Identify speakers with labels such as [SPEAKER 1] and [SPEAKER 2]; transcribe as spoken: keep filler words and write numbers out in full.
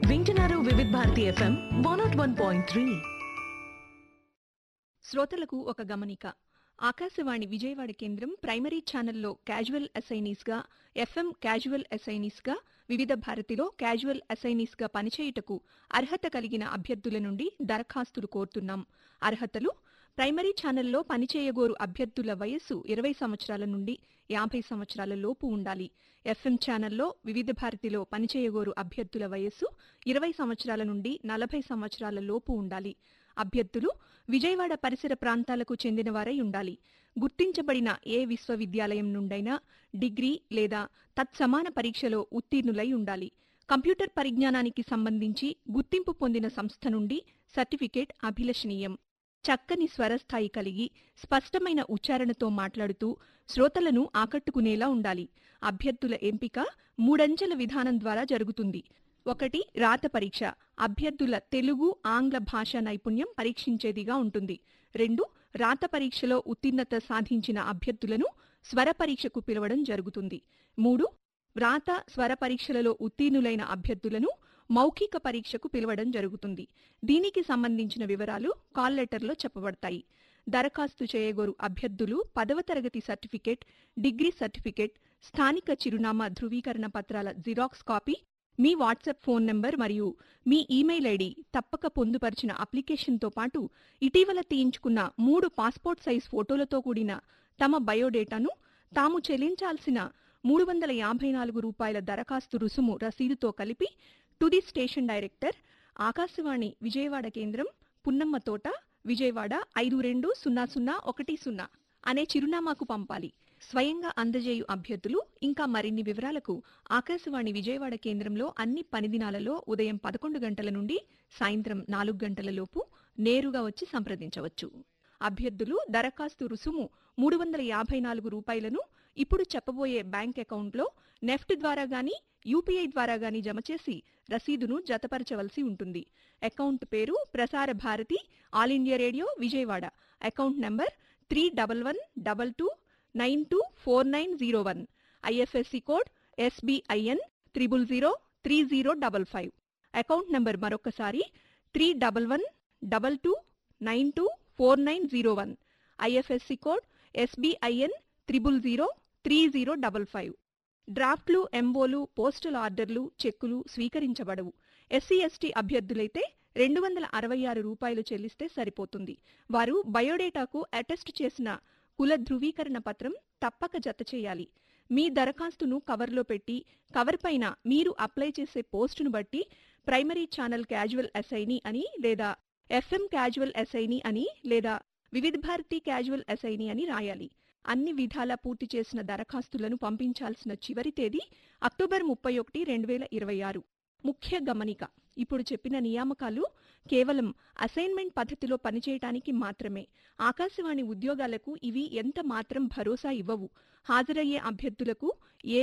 [SPEAKER 1] వింటున్నారు వివిధ Bharati FM one not one point three.
[SPEAKER 2] శ్రోతలకు ఒక గమనిక. ఆకాశవాణి విజయవాడ కేంద్రం ప్రైమరీ ఛానల్లో క్యాజువల్ అసైనీస్గా, ఎఫ్ఎం క్యాజువల్ అసైనీస్గా, వివిధ భారతిలో క్యాజువల్ అసైనీస్గా పనిచేయుటకు అర్హత కలిగిన అభ్యర్థుల నుండి దరఖాస్తులు కోరుతున్నాం. అర్హతలు: ప్రైమరీ ఛానల్లో పనిచేయగోరు అభ్యర్థుల వయస్సు ఇరవై సంవత్సరాల నుండి యాభై సంవత్సరాల లోపు ఉండాలి. ఎఫ్ఎం ఛానల్లో వివిధ భారతిలో పనిచేయగోరు అభ్యర్థుల వయస్సు ఇరవై సంవత్సరాల నుండి నలభై సంవత్సరాల లోపు ఉండాలి. అభ్యర్థులు విజయవాడ పరిసర ప్రాంతాలకు చెందినవారై ఉండాలి. గుర్తించబడిన ఏ విశ్వవిద్యాలయం నుండైనా డిగ్రీ లేదా తత్సమాన పరీక్షలో ఉత్తీర్ణులై ఉండాలి. కంప్యూటర్ పరిజ్ఞానానికి సంబంధించి గుర్తింపు పొందిన సంస్థ నుండి సర్టిఫికేట్ అభిలషణీయం. చక్కని స్వరస్థాయి కలిగి స్పష్టమైన ఉచ్చారణతో మాట్లాడుతూ శ్రోతలను ఆకట్టుకునేలా ఉండాలి. అభ్యర్థుల ఎంపిక మూడంచెల విధానం ద్వారా జరుగుతుంది. ఒకటి, రాత పరీక్ష. అభ్యర్థుల తెలుగు, ఆంగ్ల భాషా నైపుణ్యం పరీక్షించేదిగా ఉంటుంది. రెండు, రాత పరీక్షలో ఉత్తీర్ణత సాధించిన అభ్యర్థులను స్వర పరీక్షకు పిలవడం జరుగుతుంది. మూడు, వ్రాత, స్వర పరీక్షలలో ఉత్తీర్ణులైన అభ్యర్థులను మౌఖిక పరీక్షకు పిలవడం జరుగుతుంది. దీనికి సంబంధించిన వివరాలు కాల్ లెటర్లో చెప్పబడతాయి. దరఖాస్తు చేయగోరు అభ్యర్థులు పదవ తరగతి సర్టిఫికేట్, డిగ్రీ సర్టిఫికేట్, స్థానిక చిరునామా ధృవీకరణ పత్రాల జిరాక్స్ కాపీ, మీ వాట్సాప్ ఫోన్ నంబర్ మరియు మీ ఈమెయిల్ ఐడి తప్పక పొందుపరిచిన అప్లికేషన్తో పాటు ఇటీవల తీయించుకున్న మూడు పాస్పోర్ట్ సైజ్ ఫోటోలతో కూడిన తమ బయోడేటాను, తాము చెల్లించాల్సిన మూడు వందల యాభై నాలుగు రూపాయల దరఖాస్తు రుసుము రసీదుతో కలిపి to the station director, Akashvani Vijayawada కేంద్రం, పున్నమ్మ తోట, విజయవాడ ఐదు రెండు సున్నా సున్నా ఒకటి సున్నా అనే చిరునామాకు పంపాలి. స్వయంగా అందజేయు అభ్యర్థులు ఇంకా మరిన్ని వివరాలకు ఆకాశవాణి విజయవాడ కేంద్రంలో అన్ని పనిదినాలలో ఉదయం పదకొండు గంటల నుండి సాయంత్రం నాలుగు గంటల లోపు నేరుగా వచ్చి సంప్రదించవచ్చు. అభ్యర్థులు దరఖాస్తు రుసుము మూడు వందల యాభై నాలుగు రూపాయలను ఇప్పుడు చెప్పబోయే బ్యాంక్ అకౌంట్లో నెఫ్ట్ ద్వారా గానీ యూపీఐ ద్వారా గానీ జమ చేసి రసీదును జతపరచవలసి ఉంటుంది. అకౌంట్ పేరు Prasar Bharati all India radio Vijayawada. Account number three double one double two nine two four nine zero one. IFSC code SBIN triple zero three zero double five. Account number మరొకసారి three double one double two nine two four nine zero one. IFSC code SBIN triple zero three zero double five. డ్రాఫ్ట్లు, ఎంఓలు, postal ఆర్డర్లు, చెక్కులు స్వీకరించబడవు. SC ST అభ్యర్థులైతే రెండు వందల అరవై ఆరు రూపాయలు చెల్లిస్తే సరిపోతుంది. వారు బయోడేటాకు అటెస్ట్ చేసిన కుల ధృవీకరణ పత్రం తప్పక జత చేయాలి. మీ దరఖాస్తును కవర్లో పెట్టి కవర్ పైన మీరు అప్లై చేసే పోస్టును బట్టి ప్రైమరీ ఛానల్ క్యాజువల్ అసైనీ అని లేదా ఎఫ్ఎం క్యాజువల్ అసైనీ అని లేదా వివిధ భారతి క్యాజువల్ అసైనీ అని రాయాలి. అన్ని విధాలా పూర్తి చేసిన దరఖాస్తులను పంపించాల్సిన చివరి తేదీ అక్టోబర్ ముప్పై ఒకటి రెండు వేల ఇరవై ఆరు. ముఖ్య గమనిక: ఇప్పుడు చెప్పిన నియామకాలు కేవలం అసైన్మెంట్ పద్ధతిలో పనిచేయటానికి మాత్రమే. ఆకాశవాణి ఉద్యోగాలకు ఇవి ఎంత మాత్రం భరోసా ఇవ్వవు. హాజరయ్యే అభ్యర్థులకు ఏ